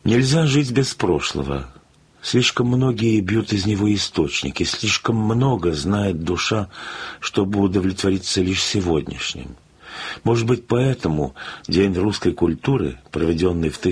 Нельзя жить без прошлого. Слишком многие бьют из него источники, слишком много знает душа, чтобы удовлетвориться лишь сегодняшним. Может быть, поэтому День русской культуры, проведенный в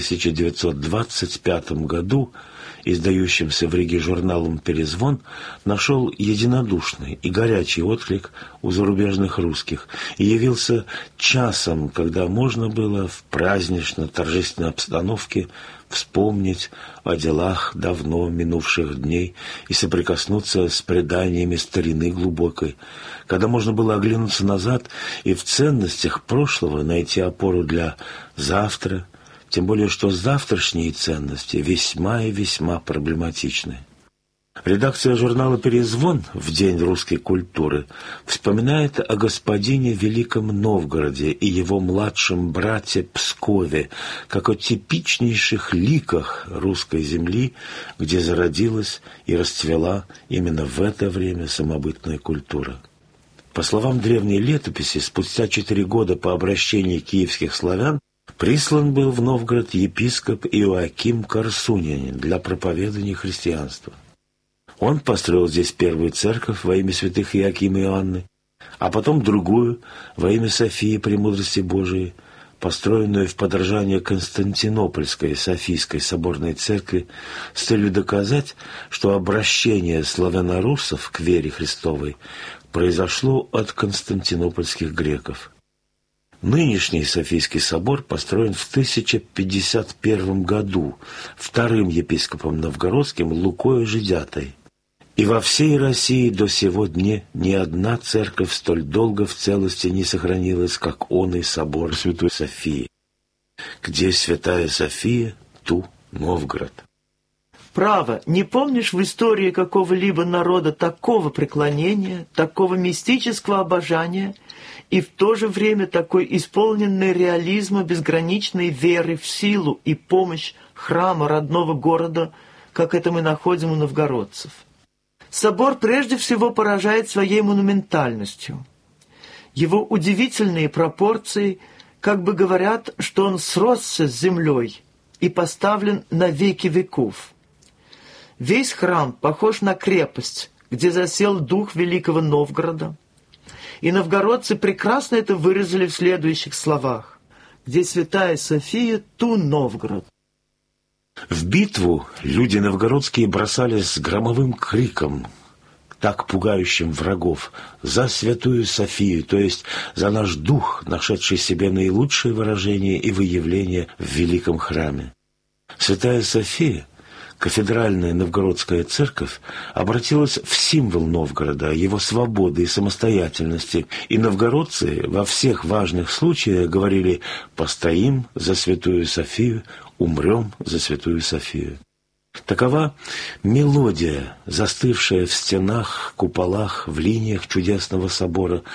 1925 году, издающимся в Риге журналом «Перезвон», нашел единодушный и горячий отклик у зарубежных русских и явился часом, когда можно было в празднично-торжественной обстановке вспомнить о делах давно минувших дней и соприкоснуться с преданиями старины глубокой, когда можно было оглянуться назад и в ценностях прошлого найти опору для завтра, тем более что завтрашние ценности весьма и весьма проблематичны. Редакция журнала «Перезвон» в День русской культуры вспоминает о господине Великом Новгороде и его младшем брате Пскове, как о типичнейших ликах русской земли, где зародилась и расцвела именно в это время самобытная культура. По словам древней летописи, спустя 4 года по обращении киевских славян прислан был в Новгород епископ Иоаким Корсунин для проповедания христианства. Он построил здесь первую церковь во имя святых Иоакима и Анны, а потом другую во имя Софии Премудрости Божией, построенную в подражание Константинопольской Софийской соборной церкви с целью доказать, что обращение славяно-руссов к вере Христовой произошло от константинопольских греков. Нынешний Софийский собор построен в 1051 году вторым епископом новгородским Лукою Жидятой. И во всей России до сего дня ни одна церковь столь долго в целости не сохранилась, как оный собор Святой Софии. Где Святая София, ту Новгород. Право, не помнишь в истории какого-либо народа такого преклонения, такого мистического обожания и в то же время такой исполненной реализма безграничной веры в силу и помощь храма родного города, как это мы находим у новгородцев? Собор прежде всего поражает своей монументальностью. Его удивительные пропорции как бы говорят, что он сросся с землей и поставлен на веки веков. Весь храм похож на крепость, где засел дух Великого Новгорода. И новгородцы прекрасно это выразили в следующих словах: «Где Святая София, ту Новгород». В битву люди новгородские бросались с громовым криком, так пугающим врагов, за Святую Софию, то есть за наш дух, нашедший себе наилучшее выражение и выявление в великом храме. Святая София, кафедральная новгородская церковь, обратилась в символ Новгорода, его свободы и самостоятельности, и новгородцы во всех важных случаях говорили: «Постоим за Святую Софию, умрем за Святую Софию». Такова мелодия, застывшая в стенах, куполах, в линиях чудесного собора,